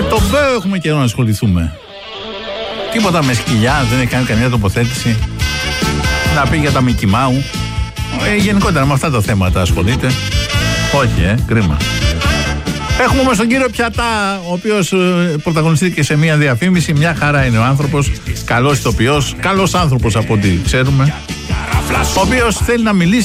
Με τον Μπέο έχουμε καιρό να ασχοληθούμε. Τίποτα με σκυλιά, δεν έχει κάνει καμία τοποθέτηση. Να πει για τα Μικι Μάου. Γενικότερα με αυτά τα θέματα ασχολείται. Όχι, κρίμα. Έχουμε όμως τον κύριο Πιατά, ο οποίος πρωταγωνιστήκε σε μια διαφήμιση. Μια χαρά είναι ο άνθρωπος. Καλός ηθοποιός, καλός άνθρωπος από ό,τι ξέρουμε. Ο οποίος θέλει να μιλήσει